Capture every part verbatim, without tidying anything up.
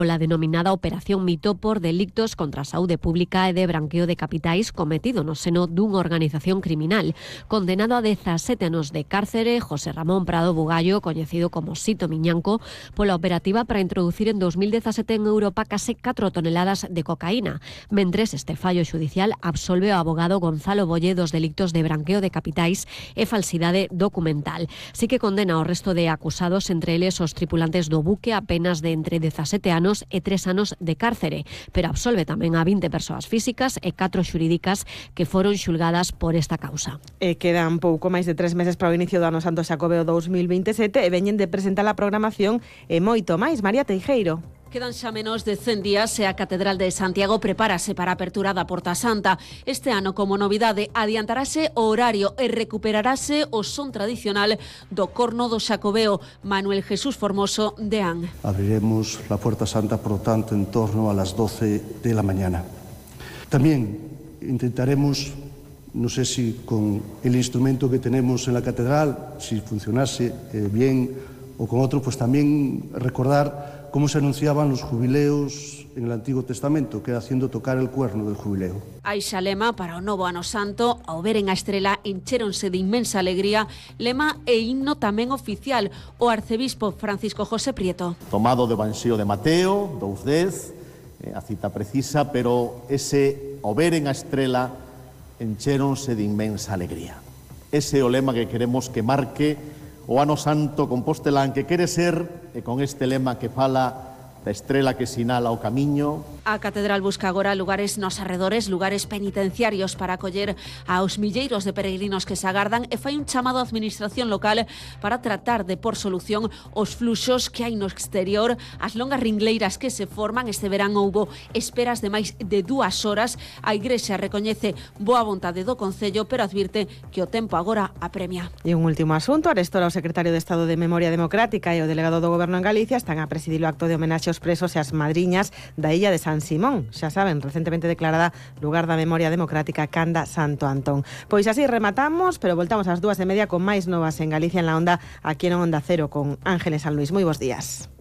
pola denominada Operación Mito por delictos contra a saúde pública e de branqueo de capitais cometido no seno dunha organización criminal. Condenado a dezasete anos de cárcere, José Ramón Prado Bugallo, coñecido como Sito Miñanco, pola operativa para introducir en dos mil dezasete en Europa case catro toneladas de cocaína. Mentres, este fallo xudicial absolve o abogado Gonzalo Bolle dos delictos de branqueo de capitais e falsidade documental. Sí que condena ao resto de acusados, entre eles os tripulantes do buque, a penas de entre dezasete anos e tres anos de cárcere, pero absolve tamén a vinte persoas físicas e catro xurídicas que foron xulgadas por esta causa. E quedan pouco máis de tres meses para o inicio do Ano Santo Xacobeo dous mil vinte e sete e veñen de presentar a programación e moito máis. María Teijeiro. Quedan xa menos de cen días e a Catedral de Santiago prepárase para a apertura da Porta Santa. Este ano, como novidade, adiantarase o horario e recuperarase o son tradicional do corno do Xacobeo. Manuel Jesús Formoso, de A N. Abriremos la Puerta Santa, por lo tanto, en torno a las doce de la mañana. También intentaremos, no sé si con el instrumento que tenemos en la Catedral, si funcionase eh, bien o con otro, pues también recordar cómo se anunciaban los jubileos en el Antiguo Testamento, que era haciendo tocar el cuerno del jubileo. Hai xa lema para o novo Ano Santo. Ao veren a estrela enchéronse de inmensa alegría. Lema e himno tamén oficial. O arcebispo Francisco José Prieto. Tomado do Evanxelio de Mateo, dous dez, eh, a cita precisa, pero ese ao veren a estrela enchéronse de inmensa alegría. Ese é o lema que queremos que marque o Ano Santo compostelán, que quere ser, e con este lema que fala da estrela que sinala o camiño. A Catedral busca agora lugares nos arredores, lugares penitenciarios para acoller aos milleiros de peregrinos que se agardan, e fai un chamado á administración local para tratar de por solución os fluxos que hai no exterior, as longas ringleiras que se forman. Este verán houbo esperas de máis de dúas horas. A Igrexa recoñece boa vontade do Concello, pero advirte que o tempo agora apremia. E un último asunto: arestora o secretario de Estado de Memoria Democrática e o delegado do Goberno en Galicia están a presidir o acto de homenaxe aos presos e as madriñas da illa de San Simón, xa saben, recentemente declarada lugar da memoria democrática Canda Santo Antón. Pois así rematamos, pero voltamos ás dúas e media con máis novas en Galicia en la Onda, aquí en Onda Cero con Ángeles San Luis. Moi bons días.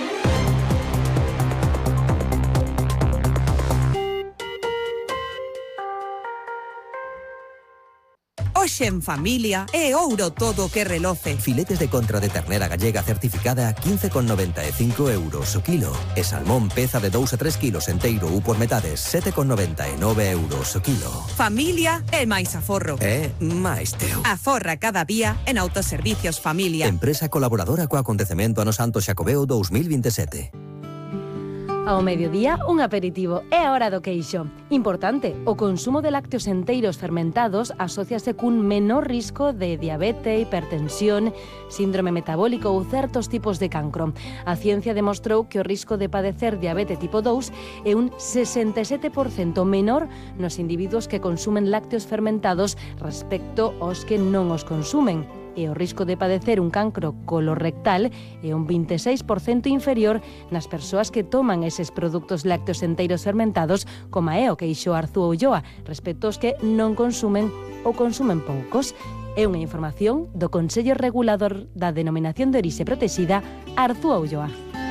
Hoxe en familia é ouro todo o que reloce. Filetes de contra de ternera gallega certificada a quince con noventa e cinco euros o kilo. E salmón peza de dous a tres kilos enteiro ou por metades, sete con noventa e nove euros o kilo. Familia é máis aforro. É máis teu. Aforra cada día en Autoservicios Familia. Empresa colaboradora co acontecemento Ano Santo Xacobeo dous mil vinte e sete. Ao mediodía, un aperitivo. É a hora do queixo. Importante, o consumo de lácteos enteiros fermentados asóciase cun menor risco de diabetes, hipertensión, síndrome metabólico ou certos tipos de cancro. A ciencia demostrou que o risco de padecer diabetes tipo dous é un sesenta e sete por cento menor nos individuos que consumen lácteos fermentados respecto aos que non os consumen. E o risco de padecer un cancro colorectal é un vinte e seis por cento inferior nas persoas que toman eses produtos lácteos enteiros fermentados, como é o queixo Arzúa Ulloa, respecto aos que non consumen ou consumen poucos. É unha información do Consello Regulador da Denominación de Orixe Protexida, Arzúa Ulloa.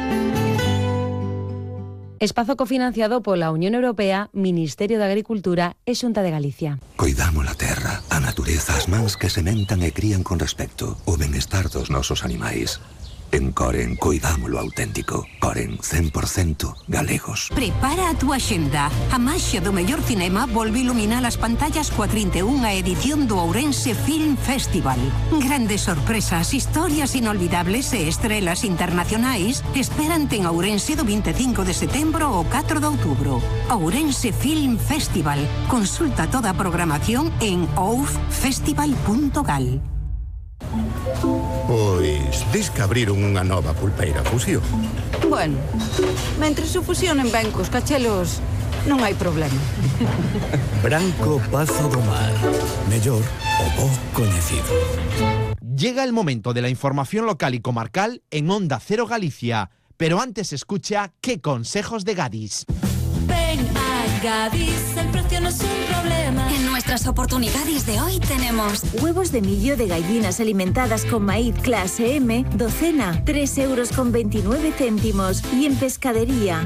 Espazo cofinanciado pola Unión Europea, Ministerio de Agricultura e Xunta de Galicia. Coidamos a terra, a natureza, as mans que sementan e crían con respecto, o benestar dos nosos animais. En Coren coidamos lo auténtico. Coren cen por cento galegos. Prepara a túa xenda. A maxia do mellor cinema volve iluminar as pantallas coa trinta e unha edición do Ourense Film Festival. Grandes sorpresas, historias inolvidables e estrelas internacionais esperante en Ourense do vinte e cinco de setembro ao catro de outubro. Ourense Film Festival. Consulta toda a programación en ouf festival punto gal. Pois, dis que abriron unha nova pulpeira Fusión. Bueno, mentres o fusionen ben cos cachelos, non hai problema. Branco Pazo do Mar. Mellor o bo coñecido. Llega el momento de la información local y comarcal en Onda Cero Galicia. Pero antes escucha qué consejos de Gadis. Ven a Gadis, el precio no es un problema. En nuestras oportunidades de hoy tenemos huevos de millo de gallinas alimentadas con maíz clase M, docena, tres euros con veintinueve céntimos. Y en pescadería,